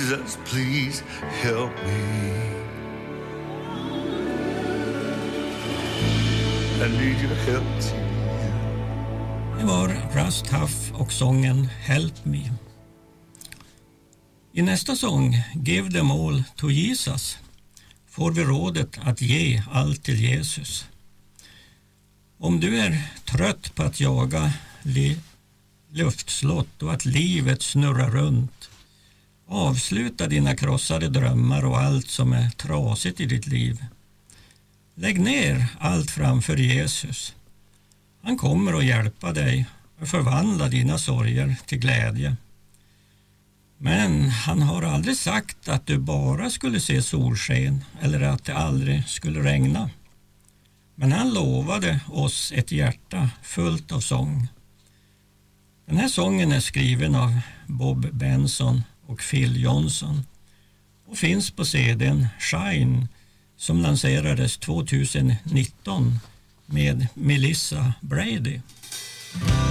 Jesus, please help me. I need your help, Jesus. Det var Russ Tuff och sången Help Me. I nästa sång, Give them all to Jesus, får vi rådet att ge allt till Jesus. Om du är trött på att jaga luftslott och att livet snurrar runt, avsluta dina krossade drömmar och allt som är trasigt i ditt liv. Lägg ner allt framför Jesus. Han kommer att hjälpa dig och förvandla dina sorger till glädje. Men han har aldrig sagt att du bara skulle se solsken eller att det aldrig skulle regna. Men han lovade oss ett hjärta fullt av sång. Den här sången är skriven av Bob Benson och Phil Johnson och finns på CD:n Shine som lanserades 2019 med Melissa Brady.